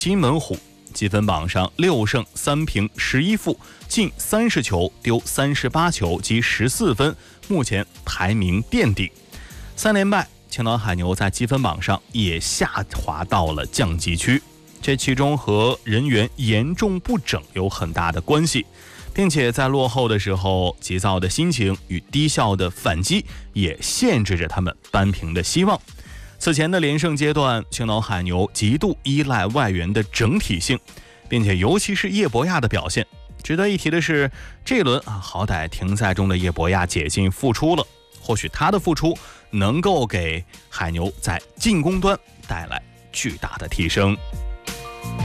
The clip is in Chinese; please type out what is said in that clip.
金门虎积分榜上6胜3平11负，进30球丢38球，积14分，目前排名垫底。3连败，青岛海牛在积分榜上也下滑到了降级区，这其中和人员严重不整有很大的关系，并且在落后的时候，急躁的心情与低效的反击也限制着他们扳平的希望。此前的连胜阶段，青岛海牛极度依赖外援的整体性，并且尤其是叶博亚的表现。值得一提的是，这一轮好歹停赛中的叶博亚解禁复出了，或许他的复出能够给海牛在进攻端带来巨大的提升。